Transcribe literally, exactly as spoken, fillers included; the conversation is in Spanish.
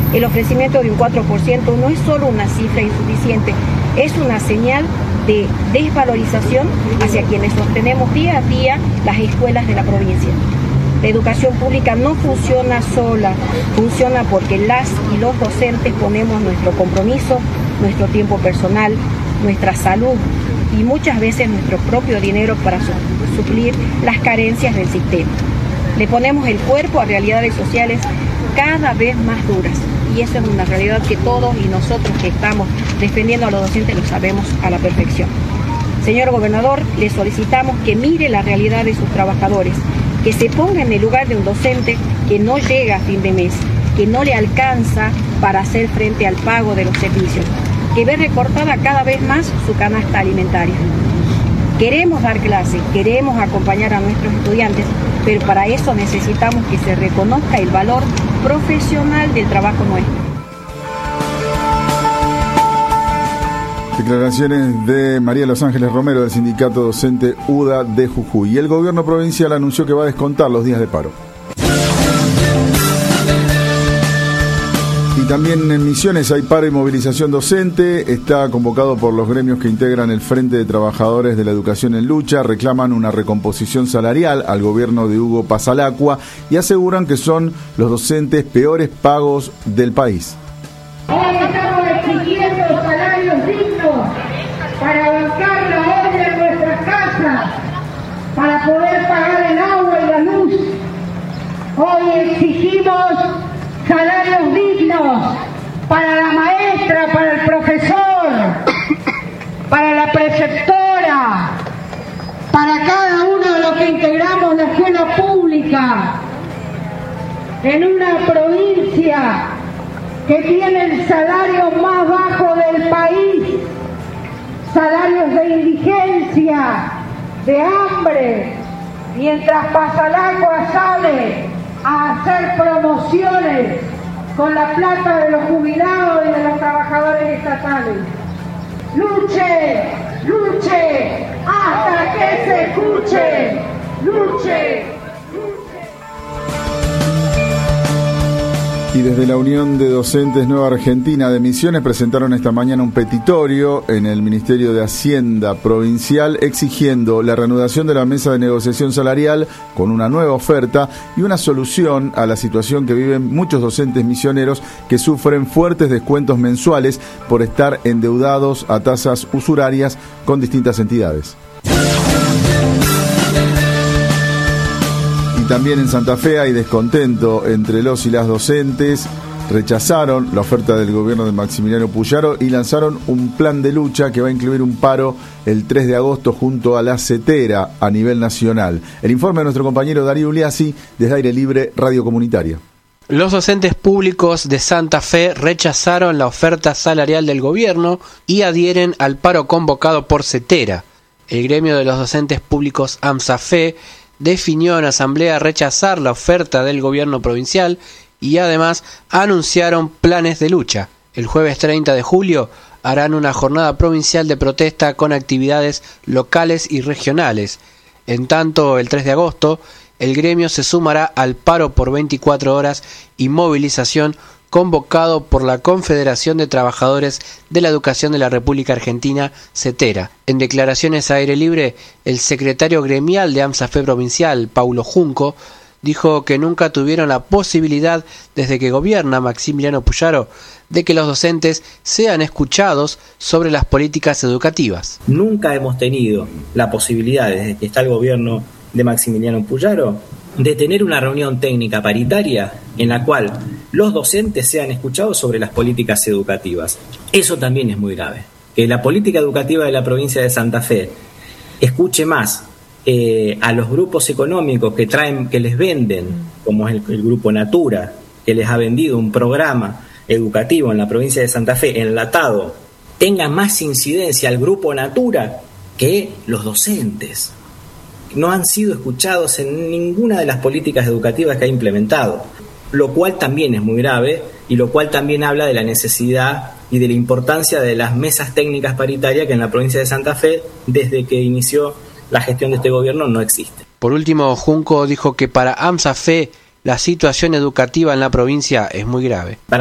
El ofrecimiento de un cuatro por ciento no es solo una cifra insuficiente, es una señal de desvalorización hacia quienes sostenemos día a día las escuelas de la provincia. La educación pública no funciona sola, funciona porque las y los docentes ponemos nuestro compromiso, nuestro tiempo personal, nuestra salud y muchas veces nuestro propio dinero para suplir las carencias del sistema. Le ponemos el cuerpo a realidades sociales cada vez más duras y eso es una realidad que todos y nosotros que estamos defendiendo a los docentes lo sabemos a la perfección. Señor gobernador, le solicitamos que mire la realidad de sus trabajadores, que se ponga en el lugar de un docente que no llega a fin de mes, que no le alcanza para hacer frente al pago de los servicios, que ve recortada cada vez más su canasta alimentaria. Queremos dar clases, queremos acompañar a nuestros estudiantes, pero para eso necesitamos que se reconozca el valor profesional del trabajo nuestro. Declaraciones de María Los Ángeles Romero del sindicato docente U D A de Jujuy. Y el gobierno provincial anunció que va a descontar los días de paro. Y también en Misiones hay paro y movilización docente. Está convocado por los gremios que integran el Frente de Trabajadores de la Educación en Lucha. Reclaman una recomposición salarial al gobierno de Hugo Pasalacqua y aseguran que son los docentes peores pagos del país. Hoy estamos exigiendo salarios dignos para bancar la olla en nuestras casas, para poder pagar el agua y la luz. Hoy exigimos salarios dignos para la maestra, para el profesor, para la preceptora, para cada uno de los que integramos la escuela pública en una provincia que tiene el salario más bajo del país, salarios de indigencia, de hambre, mientras Pasalacqua sale a hacer promociones con la plata de los jubilados y de los trabajadores estatales. ¡Luche! ¡Luche! ¡Hasta que se escuche! ¡Luche! Y desde la Unión de Docentes Nueva Argentina de Misiones presentaron esta mañana un petitorio en el Ministerio de Hacienda Provincial exigiendo la reanudación de la mesa de negociación salarial con una nueva oferta y una solución a la situación que viven muchos docentes misioneros que sufren fuertes descuentos mensuales por estar endeudados a tasas usurarias con distintas entidades. También en Santa Fe hay descontento entre los y las docentes. Rechazaron la oferta del gobierno de Maximiliano Puyaro y lanzaron un plan de lucha que va a incluir un paro el tres de agosto junto a la CETERA a nivel nacional. El informe de nuestro compañero Darío Uliassi desde Aire Libre Radio Comunitaria. Los docentes públicos de Santa Fe rechazaron la oferta salarial del gobierno y adhieren al paro convocado por CETERA. El gremio de los docentes públicos AMSAFE definió en asamblea rechazar la oferta del gobierno provincial y además anunciaron planes de lucha. El jueves treinta de julio harán una jornada provincial de protesta con actividades locales y regionales. En tanto, el tres de agosto, el gremio se sumará al paro por veinticuatro horas y movilización convocado por la Confederación de Trabajadores de la Educación de la República Argentina, CETERA. En declaraciones a aire libre, el secretario gremial de AMSAFE Provincial, Paulo Junco, dijo que nunca tuvieron la posibilidad, desde que gobierna Maximiliano Puyaro, de que los docentes sean escuchados sobre las políticas educativas. Nunca hemos tenido la posibilidad, desde que está el gobierno de Maximiliano Puyaro, de tener una reunión técnica paritaria en la cual los docentes sean escuchados sobre las políticas educativas. Eso también es muy grave. Que la política educativa de la provincia de Santa Fe escuche más eh, a los grupos económicos que traen, que les venden, como es el, el grupo Natura, que les ha vendido un programa educativo en la provincia de Santa Fe enlatado, tenga más incidencia al grupo Natura que los docentes. No han sido escuchados en ninguna de las políticas educativas que ha implementado, lo cual también es muy grave y lo cual también habla de la necesidad y de la importancia de las mesas técnicas paritarias que en la provincia de Santa Fe, desde que inició la gestión de este gobierno, no existe. Por último, Junco dijo que para AMSAFE la situación educativa en la provincia es muy grave.